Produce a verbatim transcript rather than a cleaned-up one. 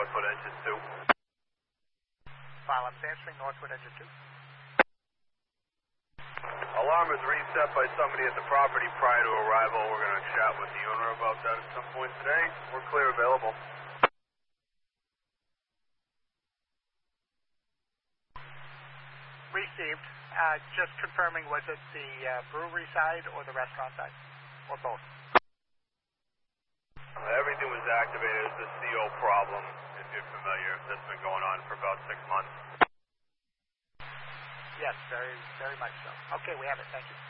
Northwood Engine two. File, I'm answering Northwood Engine two. Alarm was reset by somebody at the property prior to arrival. We're going to chat with the owner about that at some point today. We're clear available. Received. Uh, just confirming, was it the uh, brewery side or the restaurant side? Or both? Uh, everything was activated as a C O problem, if you're familiar. That's been going on for about six months. Yes, very, very much so. Okay, we have it. Thank you.